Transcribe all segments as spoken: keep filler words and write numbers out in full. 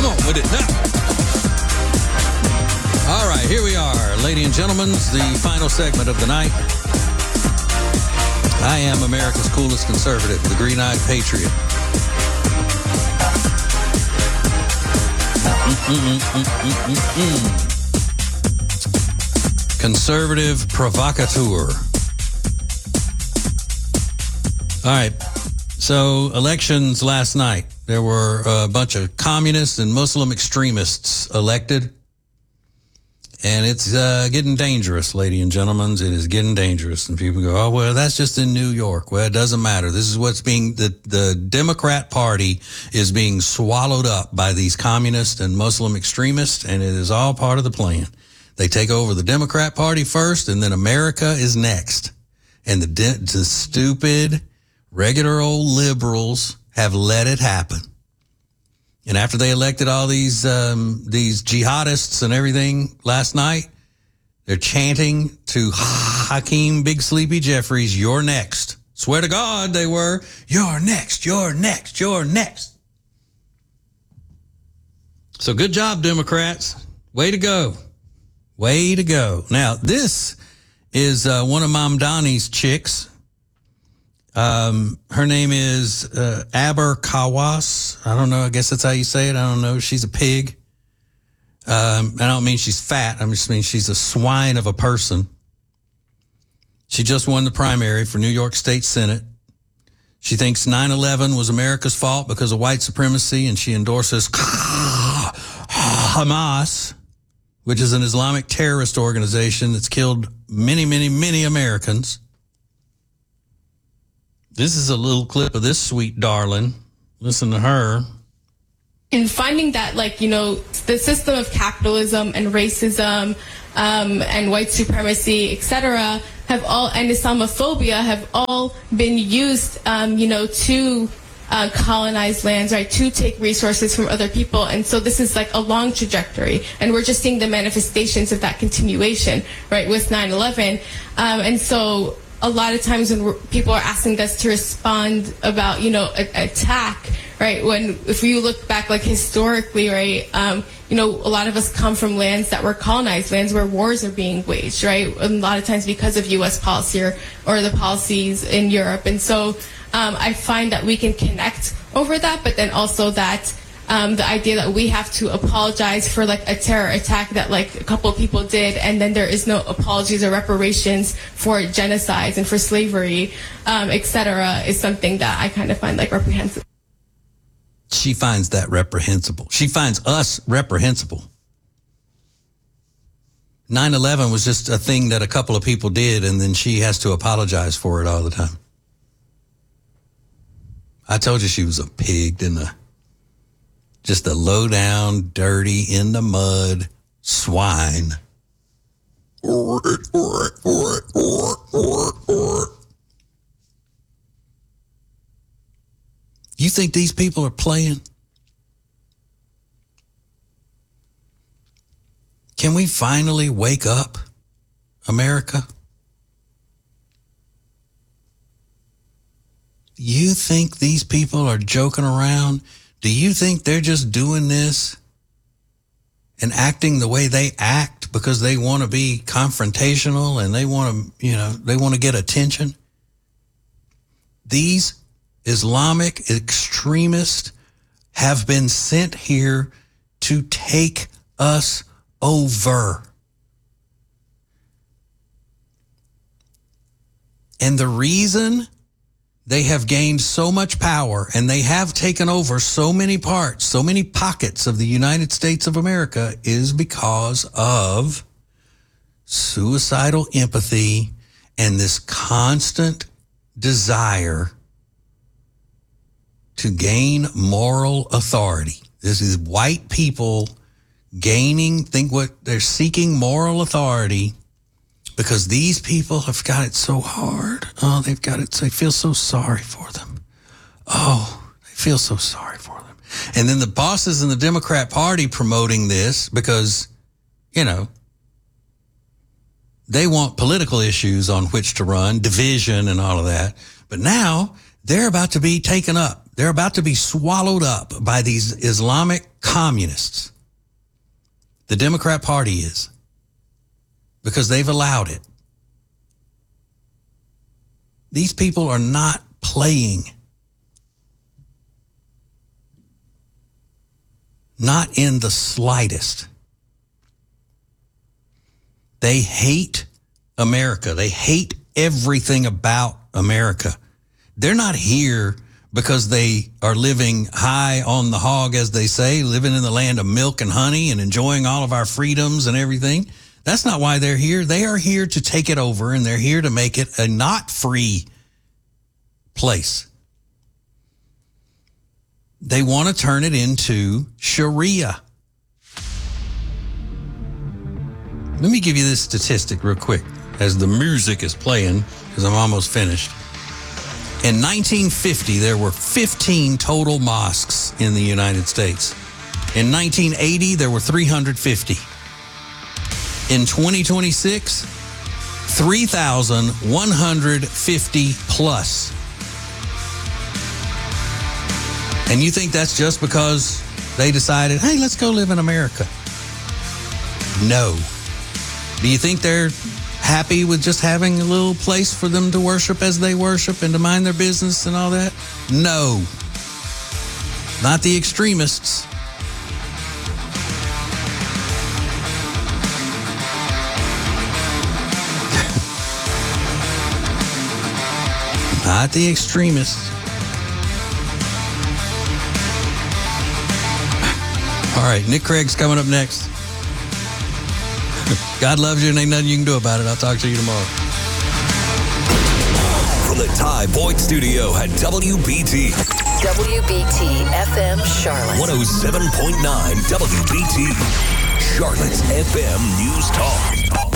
Come on with it now. All right, here we are, ladies and gentlemen, the final segment of the night. I am America's coolest conservative, the Green-Eyed Patriot. Mm-mm-mm-mm-mm-mm. Conservative provocateur. All right. So elections last night, there were a bunch of communists and Muslim extremists elected. And it's uh, getting dangerous, ladies and gentlemen. It is getting dangerous. And people go, oh, well, that's just in New York. Well, it doesn't matter. This is what's being, the, the Democrat Party is being swallowed up by these communists and Muslim extremists, and it is all part of the plan. They take over the Democrat Party first, and then America is next. And the, the stupid, regular old liberals have let it happen. And after they elected all these um, these jihadists and everything last night, they're chanting to Hakeem Big Sleepy Jeffries, "You're next." Swear to God, they were. You're next. You're next. You're next. So good job, Democrats. Way to go. Way to go. Now, this is uh, one of Mom Donnie's chicks. Um, her name is uh, Aber Kawas. I don't know. I guess that's how you say it. I don't know. She's a pig. Um, I don't mean she's fat. I just mean she's a swine of a person. She just won the primary for New York State Senate. She thinks nine eleven was America's fault because of white supremacy, and she endorses Hamas, which is an Islamic terrorist organization that's killed many, many, many Americans. This is a little clip of this sweet darling. Listen to her. And finding that, like, you know, the system of capitalism and racism um, and white supremacy, et cetera, have all, and Islamophobia have all been used, um, you know, to uh, colonize lands, right, to take resources from other people. And so this is like a long trajectory. And we're just seeing the manifestations of that continuation, right, with nine eleven. Um, and so a lot of times when we're, people are asking us to respond about, you know, a, attack, right, when if you look back, like, historically, right, um, you know, a lot of us come from lands that were colonized, lands where wars are being waged, right, a lot of times because of U S policy or, or the policies in Europe. And so um, I find that we can connect over that, but then also that Um, the idea that we have to apologize for, like, a terror attack that, like, a couple of people did, and then there is no apologies or reparations for genocides and for slavery, um, et cetera, is something that I kind of find, like, reprehensible. She finds that reprehensible. She finds us reprehensible. nine eleven was just a thing that a couple of people did, and then she has to apologize for it all the time. I told you she was a pig, didn't I? Just a low down, dirty, in the mud swine. You think these people are playing? Can we finally wake up, America? You think these people are joking around? Do you think they're just doing this and acting the way they act because they want to be confrontational and they want to, you know, they want to get attention? These Islamic extremists have been sent here to take us over. And the reason they have gained so much power and they have taken over so many parts, so many pockets of the United States of America is because of suicidal empathy and this constant desire to gain moral authority. This is white people gaining, think what they're seeking moral authority because these people have got it so hard. Oh, they've got it. So they feel so sorry for them. Oh, they feel so sorry for them. And then the bosses in the Democrat Party promoting this because, you know, they want political issues on which to run, division and all of that. But now they're about to be taken up. They're about to be swallowed up by these Islamic communists. The Democrat Party is, because they've allowed it. These people are not playing. Not in the slightest. They hate America. They hate everything about America. They're not here because they are living high on the hog, as they say, living in the land of milk and honey and enjoying all of our freedoms and everything. That's not why they're here. They are here to take it over, and they're here to make it a not free place. They want to turn it into Sharia. Let me give you this statistic real quick as the music is playing, because I'm almost finished. In nineteen fifty, there were fifteen total mosques in the United States. In nineteen eighty, there were three hundred fifty. In twenty twenty-six, three thousand one hundred fifty plus. And you think that's just because they decided, hey, let's go live in America? No. Do you think they're happy with just having a little place for them to worship as they worship and to mind their business and all that? No. Not the extremists. Not the extremists. All right, Nick Craig's coming up next. God loves you and ain't nothing you can do about it. I'll talk to you tomorrow. From the Ty Boyd Studio at W B T. W B T F M Charlotte. one oh seven point nine W B T. Charlotte's F M News Talk.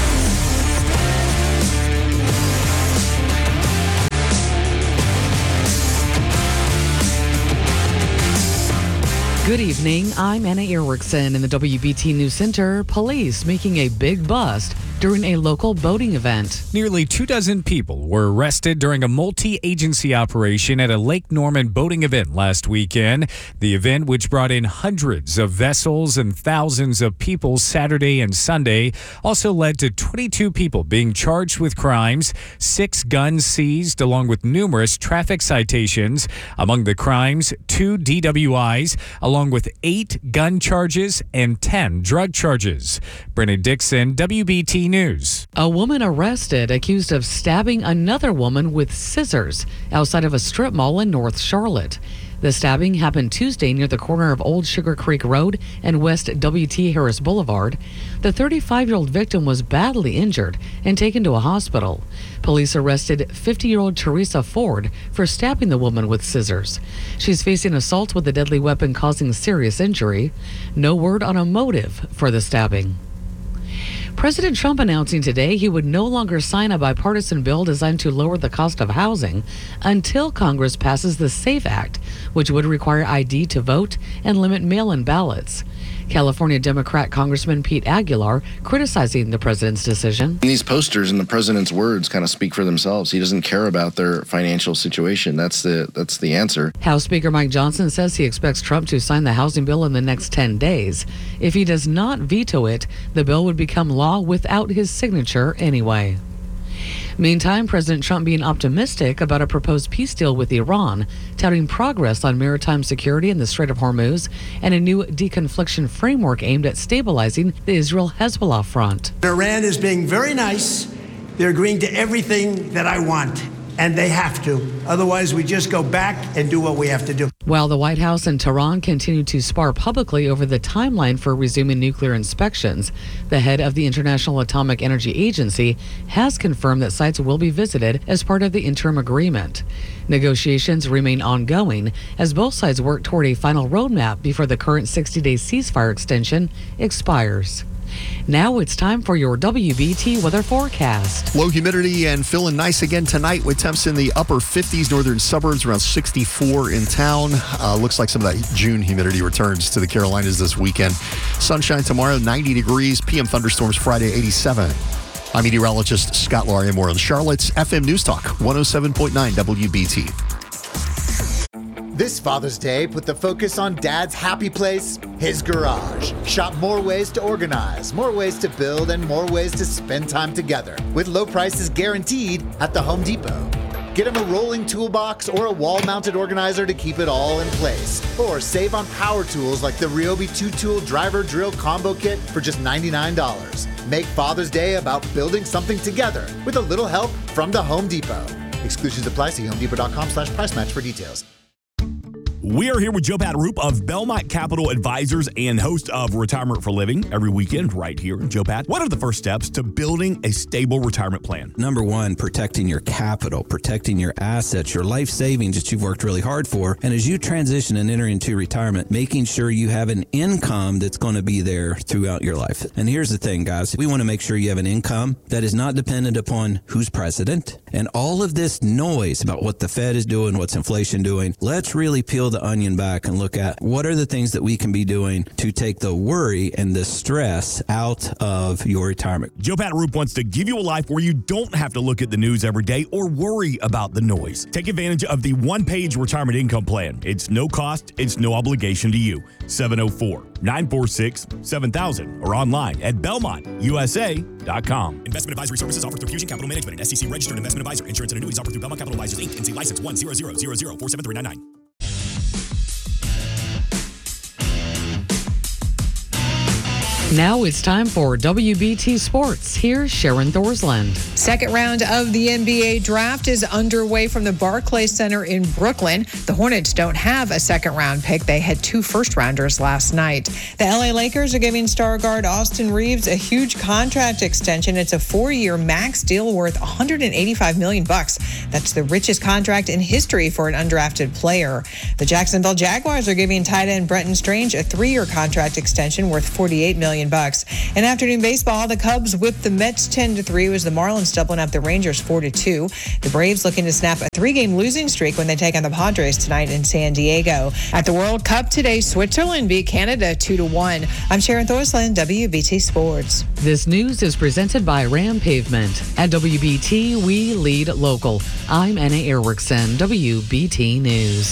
Good evening. I'm Anna Erickson in the W B T News Center. Police making a big bust during a local boating event. Nearly two dozen people were arrested during a multi-agency operation at a Lake Norman boating event last weekend. The event, which brought in hundreds of vessels and thousands of people Saturday and Sunday, also led to twenty-two people being charged with crimes, six guns seized, along with numerous traffic citations. Among the crimes, two D W Is, along with eight gun charges and ten drug charges. Brennan Dixon, W B T News. A woman arrested accused of stabbing another woman with scissors outside of a strip mall in North Charlotte. The stabbing happened Tuesday near the corner of Old Sugar Creek Road and West W T Harris Boulevard. The thirty-five-year-old victim was badly injured and taken to a hospital. Police arrested fifty-year-old Teresa Ford for stabbing the woman with scissors. She's facing assault with a deadly weapon causing serious injury. No word on a motive for the stabbing. President Trump announcing today he would no longer sign a bipartisan bill designed to lower the cost of housing until Congress passes the SAFE Act, which would require I D to vote and limit mail-in ballots. California Democrat Congressman Pete Aguilar criticizing the president's decision. These posters and the president's words kind of speak for themselves. He doesn't care about their financial situation. That's the that's the answer. House Speaker Mike Johnson says he expects Trump to sign the housing bill in the next ten days. If he does not veto it, the bill would become law without his signature anyway. Meantime, President Trump being optimistic about a proposed peace deal with Iran, touting progress on maritime security in the Strait of Hormuz and a new deconfliction framework aimed at stabilizing the Israel-Hezbollah front. Iran is being very nice. They're agreeing to everything that I want, and they have to. Otherwise, we just go back and do what we have to do. While the White House and Tehran continue to spar publicly over the timeline for resuming nuclear inspections, the head of the International Atomic Energy Agency has confirmed that sites will be visited as part of the interim agreement. Negotiations remain ongoing as both sides work toward a final roadmap before the current sixty-day ceasefire extension expires. Now it's time for your W B T weather forecast. Low humidity and feeling nice again tonight with temps in the upper fifties, northern suburbs around sixty-four in town. Uh, looks like some of that June humidity returns to the Carolinas this weekend. Sunshine tomorrow, ninety degrees. P M thunderstorms Friday, eighty-seven. I'm meteorologist Scott Laurier. More on Charlotte's F M News Talk, one oh seven point nine W B T. This Father's Day, put the focus on Dad's happy place, his garage. Shop more ways to organize, more ways to build, and more ways to spend time together. With low prices guaranteed at the Home Depot. Get him a rolling toolbox or a wall-mounted organizer to keep it all in place. Or save on power tools like the Ryobi two-tool driver drill combo kit for just ninety-nine dollars. Make Father's Day about building something together with a little help from the Home Depot. Exclusions apply. See homedepot.com slash price match for details. We are here with Joe Pat Roop of Belmont Capital Advisors and host of Retirement for Living every weekend right here. Joe Pat, what are the first steps to building a stable retirement plan? Number one, protecting your capital, protecting your assets, your life savings that you've worked really hard for. And as you transition and enter into retirement, making sure you have an income that's going to be there throughout your life. And here's the thing, guys. We want to make sure you have an income that is not dependent upon who's president and all of this noise about what the Fed is doing, what's inflation doing. Let's really peel the onion back and look at what are the things that we can be doing to take the worry and the stress out of your retirement. Joe Pat Roop wants to give you a life where you don't have to look at the news every day or worry about the noise. Take advantage of the one-page retirement income plan. It's no cost, it's no obligation to you. seven oh four, nine four six, seven thousand or online at belmont u s a dot com. Investment advisory services offered through Fusion Capital Management, an S E C registered investment advisor. Insurance and annuities offered through Belmont Capital Advisors, Incorporated. N C license one zero zero zero zero four seven three nine nine. Now it's time for W B T Sports. Here's Sharon Thorsland. Second round of the N B A draft is underway from the Barclays Center in Brooklyn. The Hornets don't have a second round pick. They had two first rounders last night. The L A Lakers are giving star guard Austin Reeves a huge contract extension. It's a four-year max deal worth one hundred eighty-five million bucks. That's the richest contract in history for an undrafted player. The Jacksonville Jaguars are giving tight end Brenton Strange a three-year contract extension worth forty-eight million bucks. In afternoon baseball, the Cubs whipped the Mets ten to three as the Marlins doubling up the Rangers four to two. The Braves looking to snap a three-game losing streak when they take on the Padres tonight in San Diego. At the World Cup today, Switzerland beat Canada two to one. I'm Sharon Thorsland, W B T Sports. This news is presented by Ram Pavement. At W B T, we lead local. I'm Anna Erickson, W B T News.